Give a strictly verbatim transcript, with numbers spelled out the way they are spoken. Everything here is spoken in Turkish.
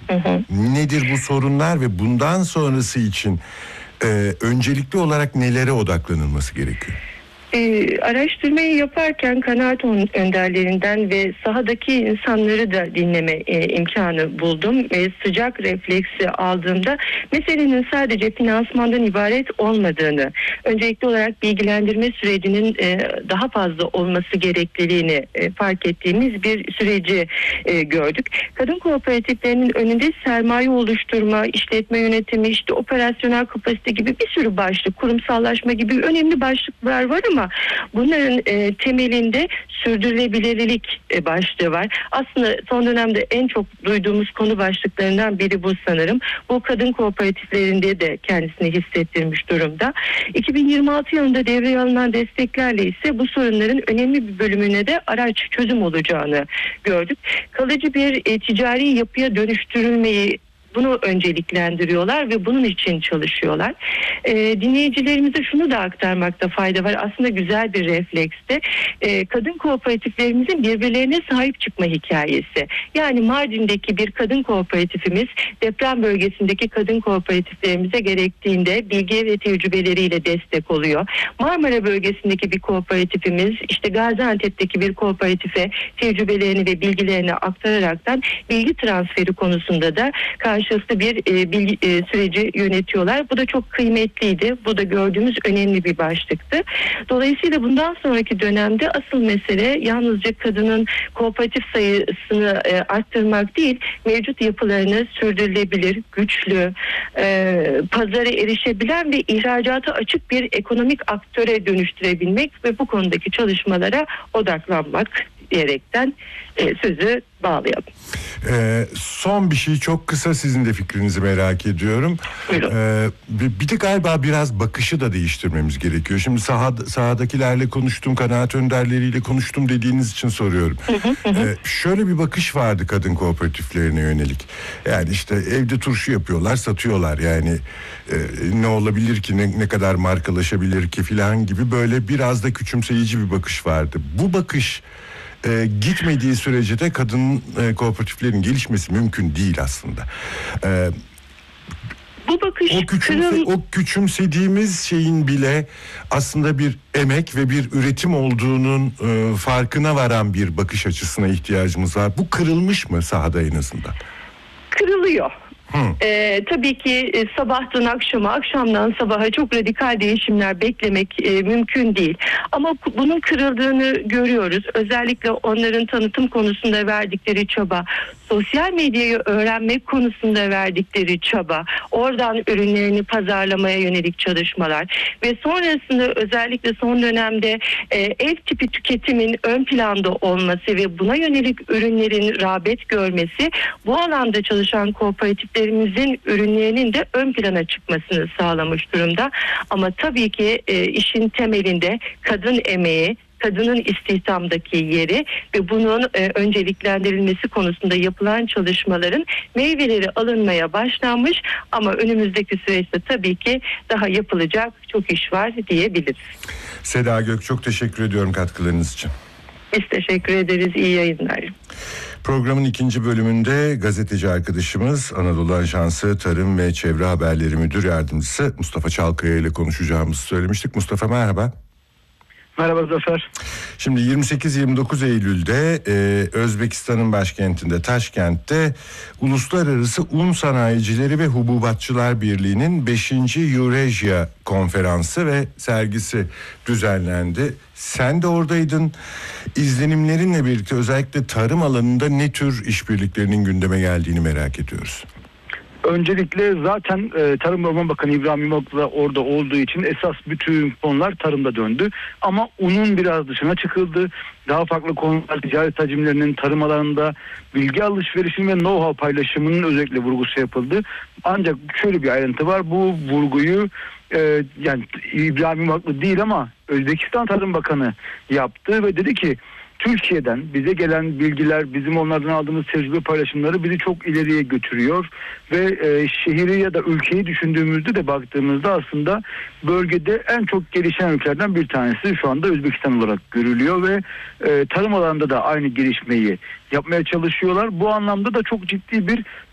Hı hı. Nedir bu sorunlar ve bundan sonrası için e, öncelikli olarak nelere odaklanılması gerekiyor? E, araştırmayı yaparken kanaat önderlerinden ve sahadaki insanları da dinleme e, imkanı buldum. E, sıcak refleksi aldığımda meselenin sadece finansmandan ibaret olmadığını, öncelikli olarak bilgilendirme sürecinin e, daha fazla olması gerekliliğini e, fark ettiğimiz bir süreci e, gördük. Kadın kooperatiflerinin önünde sermaye oluşturma, işletme yönetimi, işte operasyonel kapasite gibi bir sürü başlık, kurumsallaşma gibi önemli başlıklar var ama bunların e, temelinde sürdürülebilirlik e, başlığı var. Aslında son dönemde en çok duyduğumuz konu başlıklarından biri bu sanırım. Bu kadın kooperatiflerinde de kendisini hissettirmiş durumda. iki bin yirmi altı yılında devreye alınan desteklerle ise bu sorunların önemli bir bölümüne de araç çözüm olacağını gördük. Kalıcı bir e, ticari yapıya dönüştürülmeyi bunu önceliklendiriyorlar ve bunun için çalışıyorlar. Ee, dinleyicilerimize şunu da aktarmakta fayda var. Aslında güzel bir reflekste. Ee, kadın kooperatiflerimizin birbirlerine sahip çıkma hikayesi. Yani Mardin'deki bir kadın kooperatifimiz deprem bölgesindeki kadın kooperatiflerimize gerektiğinde bilgi ve tecrübeleriyle destek oluyor. Marmara bölgesindeki bir kooperatifimiz işte Gaziantep'teki bir kooperatife tecrübelerini ve bilgilerini aktararaktan bilgi transferi konusunda da karşı karşılıklı bir e, bilgi e, süreci yönetiyorlar. Bu da çok kıymetliydi. Bu da gördüğümüz önemli bir başlıktı. Dolayısıyla bundan sonraki dönemde asıl mesele yalnızca kadının kooperatif sayısını e, arttırmak değil, mevcut yapılarını sürdürülebilir, güçlü, e, pazara erişebilen ve ihracata açık bir ekonomik aktöre dönüştürebilmek ve bu konudaki çalışmalara odaklanmak diyerekten e, sözü bağlayalım. Ee, son bir şey çok kısa, sizin de fikrinizi merak ediyorum. Ee, bir de galiba biraz bakışı da değiştirmemiz gerekiyor. Şimdi sahada, sahadakilerle konuştum, kanaat önderleriyle konuştum dediğiniz için soruyorum. Ee, şöyle bir bakış vardı kadın kooperatiflerine yönelik. Yani işte evde turşu yapıyorlar, satıyorlar. Yani e, ne olabilir ki, ne, ne kadar markalaşabilir ki filan gibi böyle biraz da küçümseyici bir bakış vardı. Bu bakış E, gitmediği sürece de kadın e, kooperatiflerin gelişmesi mümkün değil aslında. E, Bu bakış o, küçümse, kırıl... o küçümsediğimiz şeyin bile aslında bir emek ve bir üretim olduğunun e, farkına varan bir bakış açısına ihtiyacımız var. Bu kırılmış mı sahada en azından? Kırılıyor. Hı. Ee, tabii ki e, sabahtan akşama, akşamdan sabaha çok radikal değişimler beklemek e, mümkün değil. Ama bunun kırıldığını görüyoruz. Özellikle onların tanıtım konusunda verdikleri çaba, sosyal medyayı öğrenmek konusunda verdikleri çaba, oradan ürünlerini pazarlamaya yönelik çalışmalar ve sonrasında özellikle son dönemde e, ev tipi tüketimin ön planda olması ve buna yönelik ürünlerin rağbet görmesi, bu alanda çalışan kooperatiflerimizin ürünlerinin de ön plana çıkmasını sağlamış durumda. Ama tabii ki e, işin temelinde kadın emeği, kadının istihdamdaki yeri ve bunun e, önceliklendirilmesi konusunda yapılan çalışmaların meyveleri alınmaya başlanmış ama önümüzdeki süreçte tabii ki daha yapılacak çok iş var diyebiliriz. Seda Gök, çok teşekkür ediyorum katkılarınız için. Biz teşekkür ederiz. İyi yayınlar. Programın ikinci bölümünde gazeteci arkadaşımız, Anadolu Ajansı Tarım ve Çevre Haberleri Müdür Yardımcısı Mustafa Çalkaya ile konuşacağımızı söylemiştik. Mustafa, merhaba. Merhaba Zafer. Şimdi yirmi sekiz yirmi dokuz Eylül'de e, Özbekistan'ın başkentinde Taşkent'te Uluslararası Un Sanayicileri ve Hububatçılar Birliği'nin beşinci Eurasia konferansı ve sergisi düzenlendi. Sen de oradaydın. İzlenimlerinle birlikte özellikle tarım alanında ne tür işbirliklerinin gündeme geldiğini merak ediyoruz. Öncelikle zaten e, Tarım ve Orman Bakanı İbrahim İmamoğlu da orada olduğu için esas bütün konular tarımda döndü. Ama unun biraz dışına çıkıldı. Daha farklı konular, ticaret hacimlerinin tarım alanında bilgi alışverişinin ve know-how paylaşımının özellikle vurgusu yapıldı. Ancak şöyle bir ayrıntı var. Bu vurguyu e, yani İbrahim İmamoğlu değil ama Özbekistan Tarım Bakanı yaptı ve dedi ki Türkiye'den bize gelen bilgiler, bizim onlardan aldığımız tecrübe paylaşımları bizi çok ileriye götürüyor ve e, şehri ya da ülkeyi düşündüğümüzde de baktığımızda aslında bölgede en çok gelişen ülkelerden bir tanesi şu anda Özbekistan olarak görülüyor ve e, tarım alanında da aynı gelişmeyi yapmaya çalışıyorlar. Bu anlamda da çok ciddi bir